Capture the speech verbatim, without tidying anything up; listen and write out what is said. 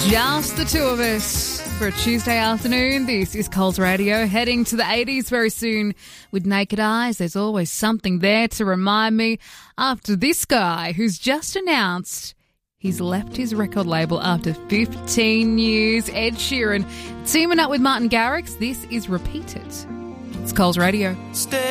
Just the two of us for a Tuesday afternoon. This is Coles Radio, heading to the eighties very soon with Naked Eyes. There's always something there to remind me after this guy who's just announced he's left his record label after fifteen years. Ed Sheeran teaming up with Martin Garrix. This is Repeat It. It's Coles Radio. Stay